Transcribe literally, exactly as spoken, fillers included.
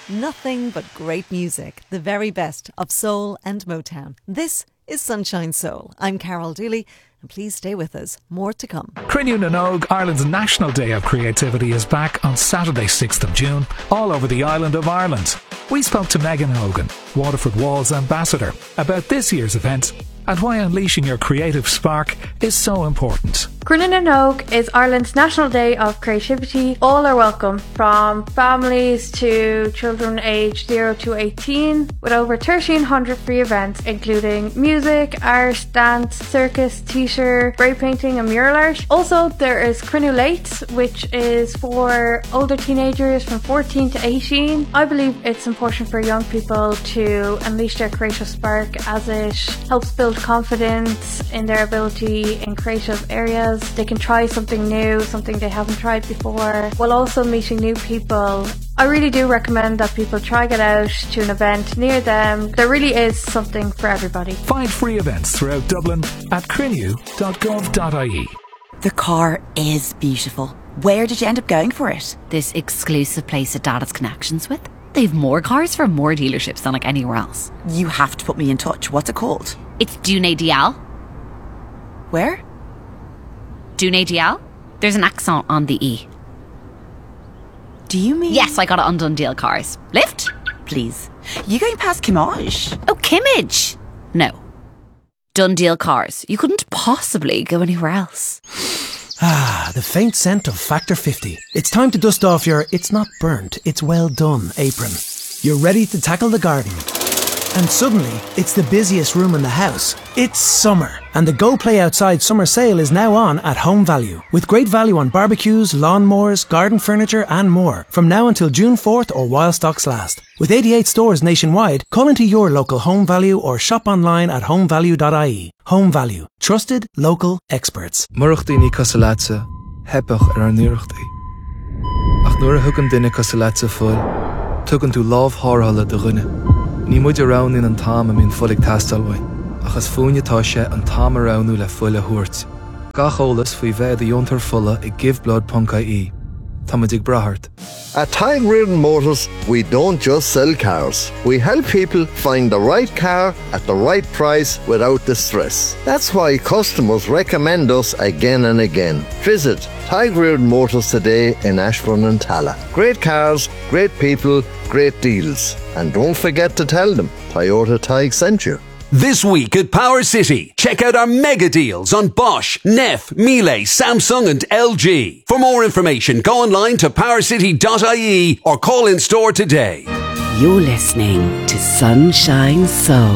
Nothing but great music, the very best of soul and Motown. This is Sunshine Soul. I'm Carol Dooley, and please stay with us. More to come. Cruinniú na nÓg, Ireland's National Day of Creativity, is back on Saturday sixth of June, all over the island of Ireland. We spoke to Megan Hogan, Waterford Walls ambassador, about this year's event and why unleashing your creative spark is so important. Cruinniú na nÓg is Ireland's National Day of Creativity. All are welcome, from families to children aged zero to eighteen, with over thirteen hundred free events including music, art, dance, circus, theatre, spray painting and mural art. Also, there is Cruinniú Late, which is for older teenagers from fourteen to eighteen. I believe it's important for young people to unleash their creative spark, as it helps build confidence in their ability in creative areas. They can try something new, something they haven't tried before, while also meeting new people. I really do recommend that people try get out to an event near them. There really is something for everybody. Find free events throughout Dublin at cruinniú dot gov dot I E. The car is beautiful. Where did you end up going for it? This exclusive place that Dad has connections with. They've more cars from more dealerships than like anywhere else. You have to put me in touch. What's it called? It's Dune Dial. Where? Dune Dial? There's an accent on the E. Do you mean? Yes, I got it on Dundeel Cars. Lift? Please. You going past Kimmage? Oh, Kimmage? No. Dundeel Cars. You couldn't possibly go anywhere else. Ah, the faint scent of Factor fifty. It's time to dust off your "it's not burnt, it's well done" apron. You're ready to tackle the garden. And suddenly, it's the busiest room in the house. It's summer, and the Go Play Outside summer sale is now on at Home Value, with great value on barbecues, lawnmowers, garden furniture and more, from now until June fourth or while stocks last. With eighty-eight stores nationwide, call into your local Home Value or shop online at home value dot I E. Home Value. Trusted, local experts. Murachtaí ní casalatsa, hepach ar an nuirachtaí. Ach nuair a thugann duine casalatsa fuil, tugann tú lámh thárthala do dhuine. Ní muid around in an tám a mín fullig tastalhain, achas fúinetá sé an tám aroundú le fuil a thuairt. Gach ólas faoi bheith a diontar fulla i give blood punca í. Tá muid ag brathart. At Tig Reardon Motors, we don't just sell cars. We help people find the right car at the right price without the stress. That's why customers recommend us again and again. Visit Tig Reardon Motors today in Ashbourne and Tala. Great cars, great people, great deals. And don't forget to tell them Toyota Tig sent you. This week at Power City, check out our mega deals on Bosch, Neff, Miele, Samsung and L G. For more information, go online to power city dot I E or call in store today. You're listening to Sunshine Soul.